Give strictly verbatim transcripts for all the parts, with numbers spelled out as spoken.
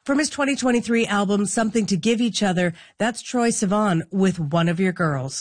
From his twenty twenty-three album, Something to Give Each Other, that's Troye Sivan with One of Your Girls.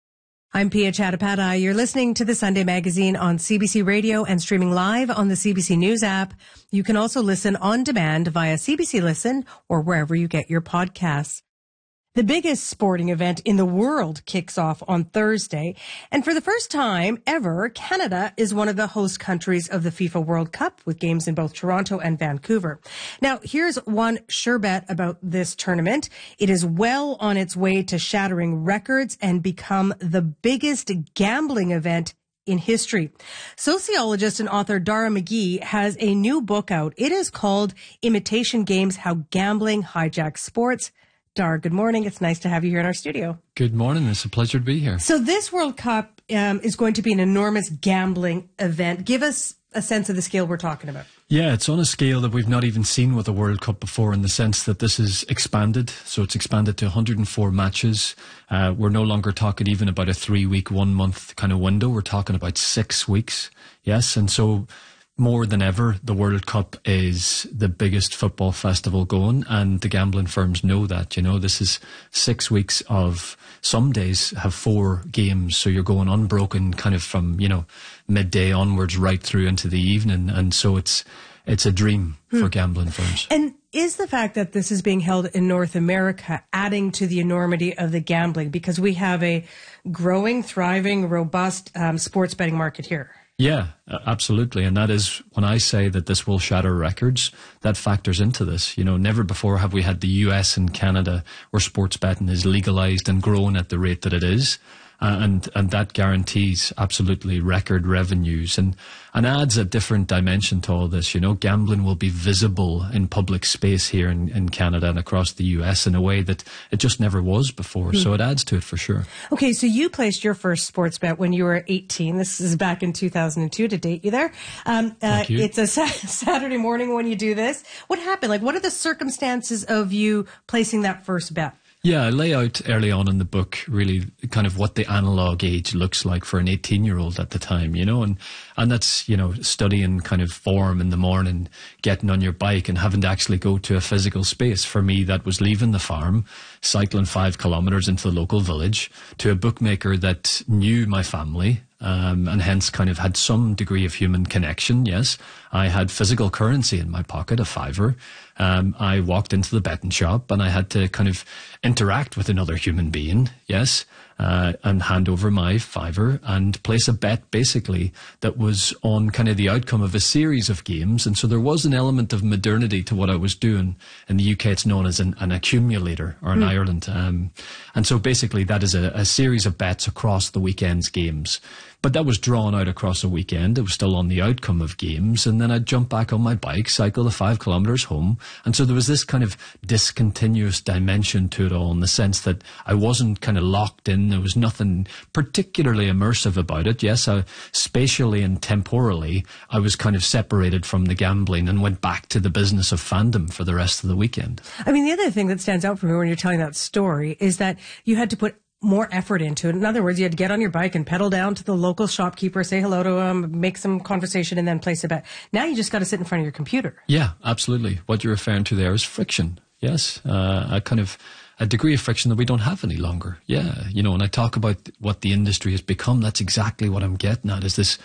I'm Pia Chattopadhyay. You're listening to the Sunday Magazine on C B C Radio and streaming live on the C B C News app. You can also listen on demand via C B C Listen or wherever you get your podcasts. The biggest sporting event in the world kicks off on Thursday. And for the first time ever, Canada is one of the host countries of the FIFA World Cup with games in both Toronto and Vancouver. Now, here's one sure bet about this tournament. It is well on its way to shattering records and become the biggest gambling event in history. Sociologist and author Dara McGee has a new book out. It is called Imitation Games: How Gambling Hijacks Sports. Dar, good morning. It's nice to have you here in our studio. Good morning. It's a pleasure to be here. So this World Cup um, is going to be an enormous gambling event. Give us a sense of the scale we're talking about. Yeah, it's on a scale that we've not even seen with the World Cup before, in the sense that this is expanded. So it's expanded to one hundred four matches. Uh, we're no longer talking even about a three-week, one-month kind of window. We're talking about six weeks. Yes, and so more than ever, the World Cup is the biggest football festival going, and the gambling firms know that. You know, this is six weeks of, some days have four games, so you're going unbroken kind of from, you know, midday onwards right through into the evening, and so it's it's a dream hmm. for gambling firms. And is the fact that this is being held in North America adding to the enormity of the gambling, because we have a growing, thriving, robust um, sports betting market here? Yeah, absolutely. And that is, when I say that this will shatter records, that factors into this. You know, never before have we had the U S and Canada where sports betting is legalized and growing at the rate that it is. Uh, and, and that guarantees absolutely record revenues and, and adds a different dimension to all this. You know, gambling will be visible in public space here in, in Canada and across the U S in a way that it just never was before. Mm. So it adds to it for sure. Okay, so you placed your first sports bet when you were eighteen. This is back in two thousand two, to date you there. Um, uh, Thank you. It's a sa- Saturday morning when you do this. What happened? Like, what are the circumstances of you placing that first bet? Yeah, I lay out early on in the book really kind of what the analog age looks like for an eighteen-year-old at the time, you know, and, and that's, you know, studying kind of form in the morning, getting on your bike and having to actually go to a physical space. For me, that was leaving the farm, cycling five kilometres into the local village to a bookmaker that knew my family, Um, and hence kind of had some degree of human connection. Yes, I had physical currency in my pocket, a fiver. Um, I walked into the betting shop and I had to kind of interact with another human being. Yes. Uh, and hand over my fiver and place a bet basically that was on kind of the outcome of a series of games. And so there was an element of modernity to what I was doing. In the U K, it's known as an, an accumulator, or in mm. Ireland. Um, and so basically that is a, a series of bets across the weekend's games. But that was drawn out across a weekend. It was still on the outcome of games. And then I'd jump back on my bike, cycle the five kilometres home. And so there was this kind of discontinuous dimension to it all, in the sense that I wasn't kind of locked in. There was nothing particularly immersive about it. Yes, I, spatially and temporally, I was kind of separated from the gambling and went back to the business of fandom for the rest of the weekend. I mean, the other thing that stands out for me when you're telling that story is that you had to put more effort into it. In other words, you had to get on your bike and pedal down to the local shopkeeper, say hello to him, make some conversation, and then place a bet. Now you just got to sit in front of your computer. Yeah, absolutely. What you're referring to there is friction. Yes, uh, a kind of a degree of friction that we don't have any longer. Yeah, you know, when I talk about what the industry has become, that's exactly what I'm getting at, is this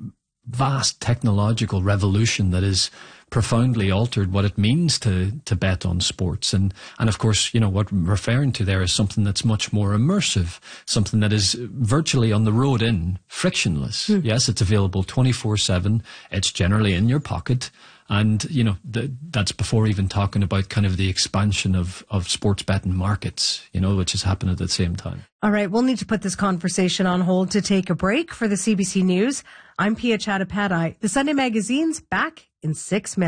vast technological revolution that is profoundly altered what it means to to bet on sports. And and of course, you know, what I'm referring to there is something that's much more immersive, something that is virtually on the road in, frictionless. Mm. Yes, it's available twenty-four seven. It's generally in your pocket. And, you know, th- that's before even talking about kind of the expansion of, of sports betting markets, you know, which has happened at the same time. All right, we'll need to put this conversation on hold to take a break. For the C B C News, I'm Pia Chattopadhyay. The Sunday Magazine's back in six minutes.